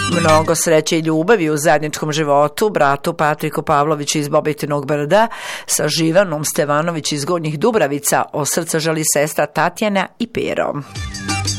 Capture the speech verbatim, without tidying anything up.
Mnogo sreće i ljubavi u zajedničkom životu bratu Patriku Pavloviću iz Bobetinog Brda sa Živanom Stevanović iz Gornjih Dubravica od srca želi sestra Tatjana i Pero.